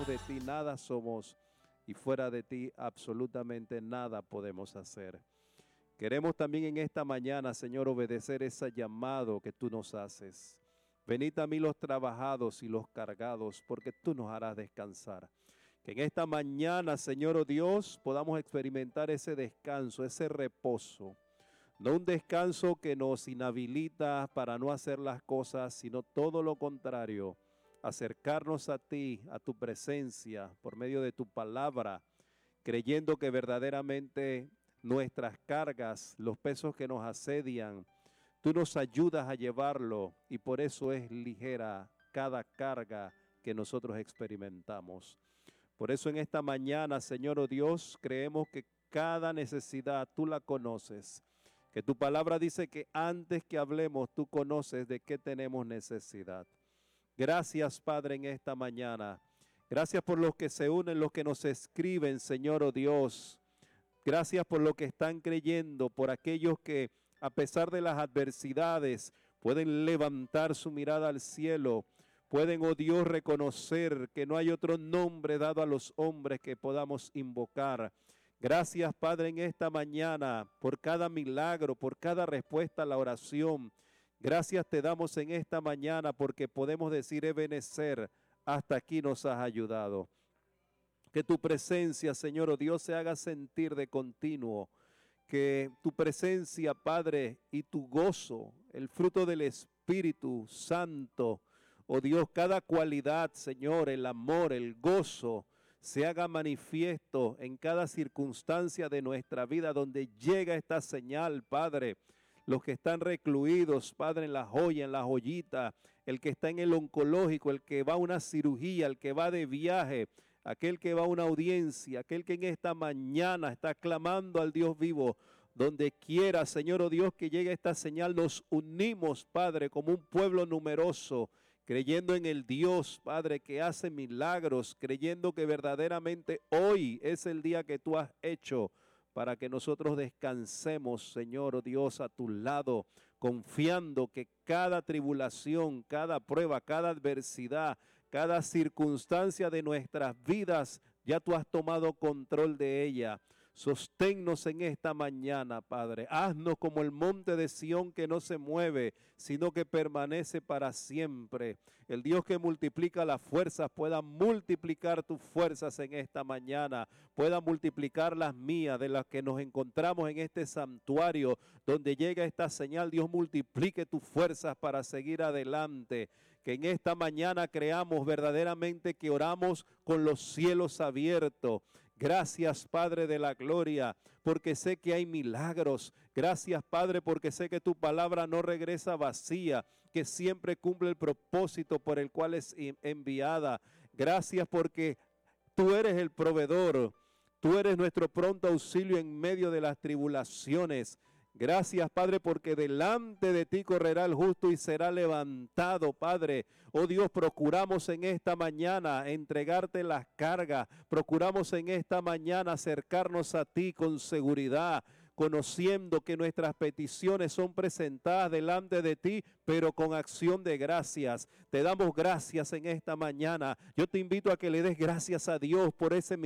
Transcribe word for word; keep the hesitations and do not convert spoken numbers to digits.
lejos de ti nada somos y fuera de ti absolutamente nada podemos hacer. Queremos también en esta mañana, Señor, obedecer ese llamado que tú nos haces. Venid a mí los trabajados y los cargados, porque tú nos harás descansar. Que en esta mañana, Señor, oh Dios, podamos experimentar ese descanso, ese reposo. No un descanso que nos inhabilita para no hacer las cosas, sino todo lo contrario. Acercarnos a ti, a tu presencia, por medio de tu palabra, creyendo que verdaderamente nuestras cargas, los pesos que nos asedian, tú nos ayudas a llevarlo y por eso es ligera cada carga que nosotros experimentamos. Por eso en esta mañana, Señor, oh Dios, creemos que cada necesidad tú la conoces. Que tu palabra dice que antes que hablemos, tú conoces de qué tenemos necesidad. Gracias, Padre, en esta mañana. Gracias por los que se unen, los que nos escriben, Señor, oh Dios. Gracias por lo que están creyendo, por aquellos que, a pesar de las adversidades, pueden levantar su mirada al cielo. Pueden, oh Dios, reconocer que no hay otro nombre dado a los hombres que podamos invocar. Gracias, Padre, en esta mañana por cada milagro, por cada respuesta a la oración. Gracias te damos en esta mañana porque podemos decir, Ebenezer, hasta aquí nos has ayudado. Que tu presencia, Señor, oh Dios, se haga sentir de continuo. Que tu presencia, Padre, y tu gozo, el fruto del Espíritu Santo, oh Dios, cada cualidad, Señor, el amor, el gozo, se haga manifiesto en cada circunstancia de nuestra vida donde llega esta señal, Padre. Los que están recluidos, Padre, en la joya, en la joyita, el que está en el oncológico, el que va a una cirugía, el que va de viaje, aquel que va a una audiencia, aquel que en esta mañana está clamando al Dios vivo. Donde quiera, Señor, oh Dios, que llegue esta señal, nos unimos, Padre, como un pueblo numeroso, creyendo en el Dios, Padre, que hace milagros, creyendo que verdaderamente hoy es el día que tú has hecho para que nosotros descansemos, Señor, oh Dios, a tu lado, confiando que cada tribulación, cada prueba, cada adversidad, cada circunstancia de nuestras vidas, ya tú has tomado control de ella. Sosténnos en esta mañana, Padre. Haznos como el monte de Sión que no se mueve, sino que permanece para siempre. El Dios que multiplica las fuerzas pueda multiplicar tus fuerzas en esta mañana. Pueda multiplicar las mías de las que nos encontramos en este santuario. Donde llega esta señal, Dios multiplique tus fuerzas para seguir adelante. Que en esta mañana creamos verdaderamente que oramos con los cielos abiertos. Gracias, Padre de la gloria, porque sé que hay milagros. Gracias, Padre, porque sé que tu palabra no regresa vacía, que siempre cumple el propósito por el cual es enviada. Gracias porque tú eres el proveedor. Tú eres nuestro pronto auxilio en medio de las tribulaciones. Gracias, Padre, porque delante de ti correrá el justo y será levantado, Padre. Oh Dios, procuramos en esta mañana entregarte las cargas. Procuramos en esta mañana acercarnos a ti con seguridad, conociendo que nuestras peticiones son presentadas delante de ti, pero con acción de gracias. Te damos gracias en esta mañana. Yo te invito a que le des gracias a Dios por ese milagro.